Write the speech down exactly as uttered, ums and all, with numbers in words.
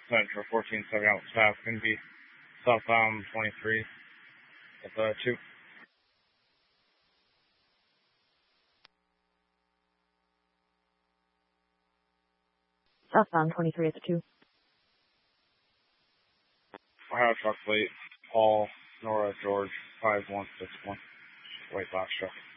Metro fourteen seven out south, going to be southbound twenty-three at the two. Southbound twenty-three at the two. Ohio truck plate, Paul, Nora, George, five one six one, white box truck.